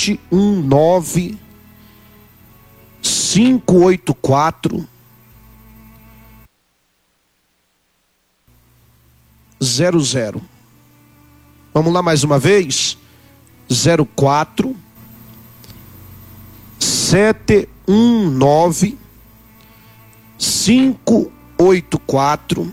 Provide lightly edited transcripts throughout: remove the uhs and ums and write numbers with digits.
719 584 00. Vamos lá mais uma vez. 04 719 584,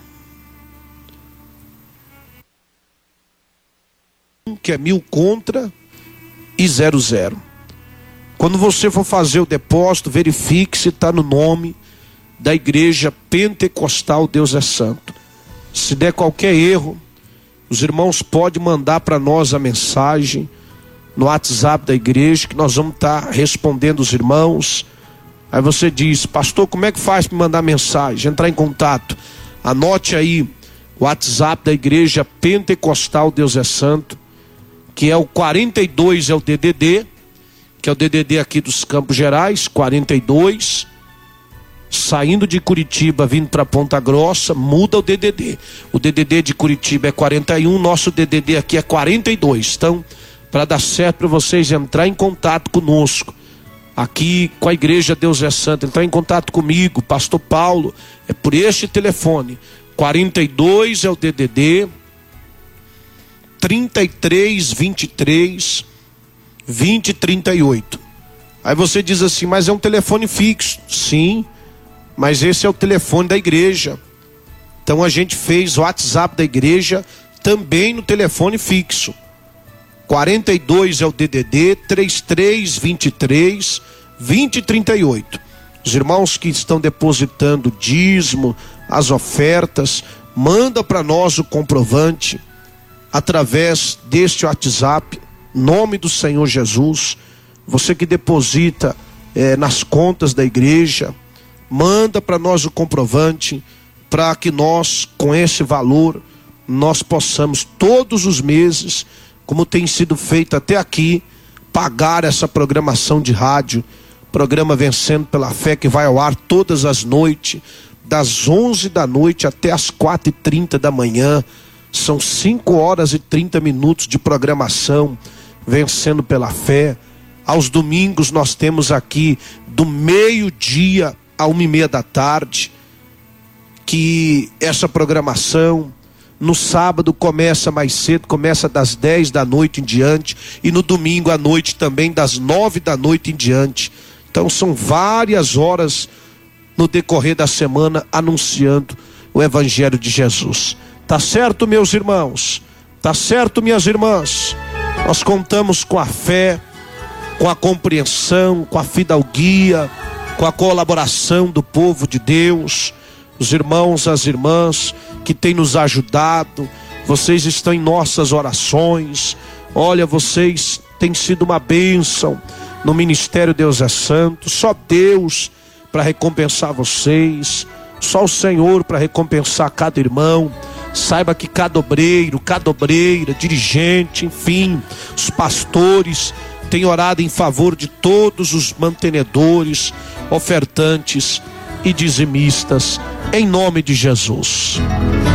que é 1000 contra, e 00. Quando você for fazer o depósito, verifique se está no nome da Igreja Pentecostal Deus é Santo. Se der qualquer erro, os irmãos podem mandar para nós a mensagem no WhatsApp da igreja, que nós vamos estar respondendo os irmãos. Aí você diz: pastor, como é que faz para mandar mensagem, entrar em contato? Anote aí o WhatsApp da Igreja Pentecostal Deus é Santo, que é o 42, é o DDD, que é o DDD aqui dos Campos Gerais, 42, saindo de Curitiba, vindo para Ponta Grossa, muda o DDD. O DDD de Curitiba é 41, nosso DDD aqui é 42. Então, para dar certo para vocês entrar em contato conosco, aqui com a Igreja Deus é Santo, entrar em contato comigo, Pastor Paulo, é por este telefone, 42 é o DDD, 33 23 20 38. Aí você diz assim: mas é um telefone fixo. Sim, mas esse é o telefone da igreja. Então a gente fez o WhatsApp da igreja também no telefone fixo. 42 é o DDD, 33 23 20 38. Os irmãos que estão depositando o dízimo, as ofertas, manda para nós o comprovante através deste WhatsApp, nome do Senhor Jesus. Você que deposita nas contas da igreja, manda para nós o comprovante, para que nós, com esse valor, nós possamos todos os meses, como tem sido feito até aqui, pagar essa programação de rádio, programa Vencendo pela Fé, que vai ao ar todas as noites, das 11 da noite até as 4h30 da manhã. São 5 horas e 30 minutos de programação, Vencendo pela Fé. Aos domingos nós temos aqui do meio-dia a 1h30 da tarde, que essa programação no sábado começa mais cedo, começa das 10 da noite em diante, e no domingo à noite também das 9 da noite em diante. Então são várias horas no decorrer da semana anunciando o Evangelho de Jesus. Tá certo, meus irmãos? Tá certo, minhas irmãs? Nós contamos com a fé, com a compreensão, com a fidalguia, com a colaboração do povo de Deus, os irmãos, as irmãs que têm nos ajudado. Vocês estão em nossas orações. Olha, vocês têm sido uma bênção no ministério Deus é Santo. Só Deus para recompensar vocês, só o Senhor para recompensar cada irmão. Saiba que cada obreiro, cada obreira, dirigente, enfim, os pastores têm orado em favor de todos os mantenedores, ofertantes e dizimistas, em nome de Jesus.